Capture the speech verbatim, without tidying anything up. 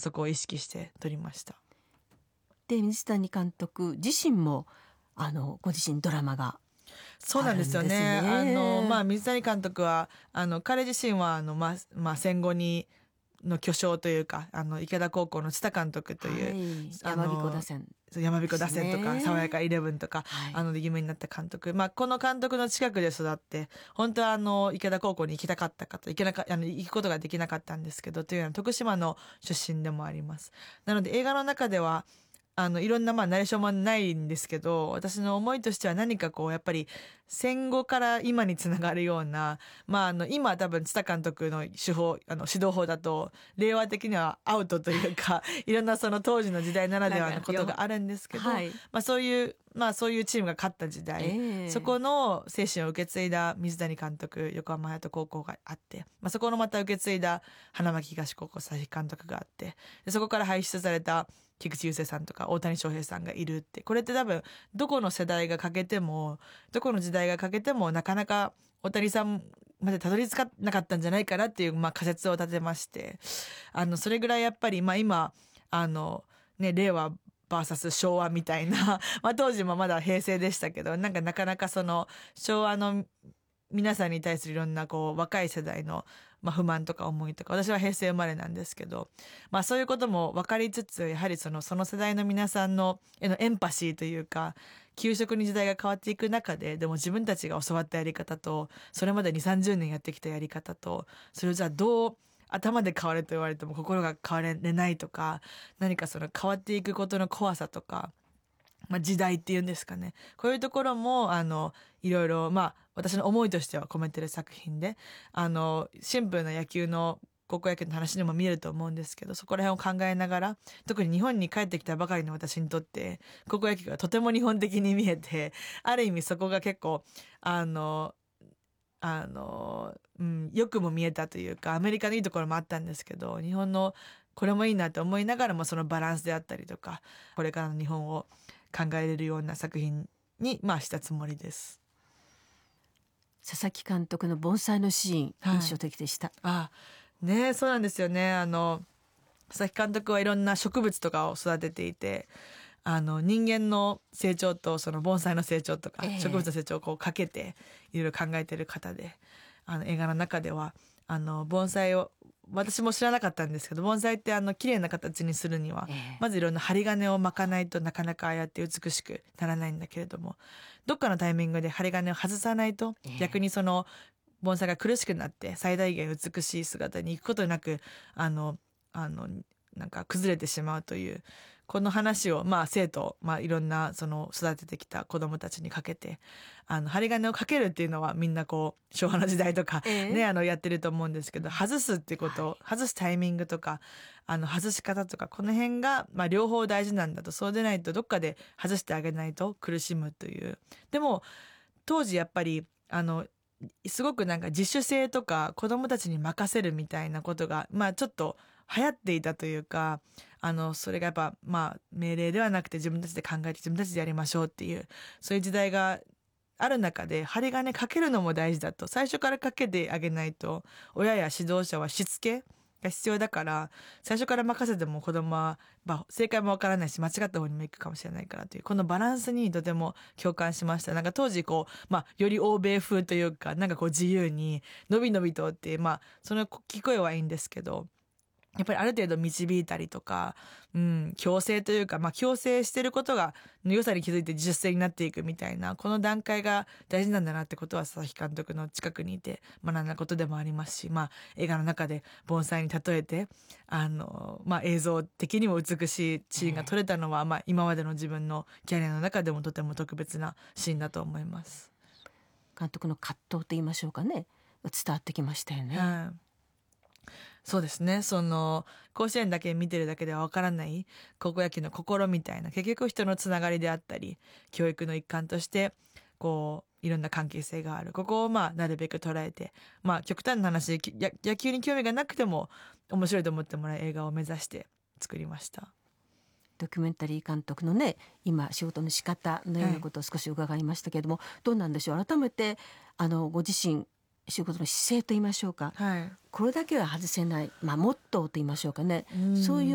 そこを意識して撮りました。 で水谷監督自身もあのご自身ドラマがそうなんですよね。あの、まあ、水谷監督はあの彼自身はあの、まあまあ、戦後にの巨匠というか、あの池田高校の津田監督という、 はい、山彦打線、 山彦打線とか、爽やかイレブンとか、 はい、 あの有名になった監督、まあ、この監督の近くで育って本当はあの池田高校に行きたかったかと行けなかあの行くことができなかったんですけど、というのは徳島の出身でもあります。なので映画の中ではあのいろんなまあナレーションもないんですけど、私の思いとしては何かこうやっぱり戦後から今につながるような、まあ、あの今多分津田監督の手法あの指導法だと令和的にはアウトというかいろんなその当時の時代ならではのことがあるんですけど、はい、まあ、そういうまあそういうチームが勝った時代、えー、そこの精神を受け継いだ水谷監督横浜隼人高校があって、まあ、そこのまた受け継いだ花巻東高校佐々木監督があって、でそこから輩出された菊池雄星さんとか大谷翔平さんがいるって、これって多分どこの世代が欠けてもどこの時代が欠けてもなかなか大谷さんまでたどり着かなかったんじゃないかなっていう、まあ、仮説を立てまして、あのそれぐらいやっぱり、まあ、今あの、ね、令和バーサス昭和みたいなまあ当時もまだ平成でしたけど、なんかなかなかその昭和の皆さんに対するいろんなこう若い世代のまあ不満とか思いとか、私は平成生まれなんですけど、まあそういうことも分かりつつ、やはりそのその世代の皆さんのへのエンパシーというか、給食に時代が変わっていく中で、でも自分たちが教わったやり方とそれまでにさんじゅうねんやってきたやり方と、それをじゃあどう頭で変われと言われても心が変われないとか、何かその変わっていくことの怖さとか、まあ、時代っていうんですかね、こういうところもあのいろいろまあ私の思いとしては込めてる作品で、あのシンプルな野球の高校野球の話にも見えると思うんですけど、そこら辺を考えながら、特に日本に帰ってきたばかりの私にとって高校野球がとても日本的に見えて、ある意味そこが結構あのあの、うん、よくも見えたというか、アメリカのいいところもあったんですけど、日本のこれもいいなと思いながらも、そのバランスであったりとか、これからの日本を考えれるような作品に、まあ、したつもりです。 佐々木監督の盆栽のシーン、はい、印象的でした。 あね、そうなんですよね。あの佐々木監督はいろんな植物とかを育てていて、あの人間の成長とその盆栽の成長とか、えー、植物の成長をこうかけていろいろ考えている方で、あの映画の中ではあの盆栽を私も知らなかったんですけど、盆栽ってあの綺麗な形にするには、えー、まずいろんな針金を巻かないとなかなかああやって美しくならないんだけれども、どっかのタイミングで針金を外さないと、えー、逆にその盆栽が苦しくなって最大限美しい姿に行くことなくあのあのなんか崩れてしまうという、この話をまあ生徒、まあ、いろんなその育ててきた子どもたちにかけて、あの針金をかけるっていうのはみんなこう昭和の時代とか、ね、えー、あのやってると思うんですけど、外すってこと、はい、外すタイミングとかあの外し方とか、この辺がまあ両方大事なんだと。そうでないとどっかで外してあげないと苦しむという。でも当時やっぱりあのすごくなんか自主性とか子どもたちに任せるみたいなことがまあちょっと流行っていたというか、あのそれがやっぱまあ命令ではなくて自分たちで考えて自分たちでやりましょうっていう、そういう時代がある中で、針金かけるのも大事だと。最初からかけてあげないと親や指導者はしつけが必要だから、最初から任せても子供は、まあ、正解もわからないし間違った方にも行くかもしれないからという、このバランスにとても共感しました。なんか当時こう、まあ、より欧米風というか、なんかこう自由にのびのびとって、まあその聞こえはいいんですけど、やっぱりある程度導いたりとか、うん、強制というか、まあ、強制してることがの良さに気づいて自主性になっていくみたいな、この段階が大事なんだなってことは佐々木監督の近くにいて学んだことでもありますし、まあ、映画の中で盆栽に例えてあの、まあ、映像的にも美しいシーンが撮れたのは、まあ、今までの自分のキャリアの中でもとても特別なシーンだと思います。 監督の葛藤と言いましょうかね、伝わってきましたよね。 はい、そうですね。その甲子園だけ見てるだけではわからない高校野球の心みたいな、結局人のつながりであったり教育の一環としてこういろんな関係性がある、ここをまあなるべく捉えて、まあ極端な話、や野球に興味がなくても面白いと思ってもらえる映画を目指して作りました。 ドキュメンタリー監督のね、今仕事の仕方のようなことを少し伺いましたけれども、はい、どうなんでしょう。改めてあのご自身仕事の姿勢と言いましょうか、 はい、 これだけは外せない、まあ、モットーと言いましょうかね、そういう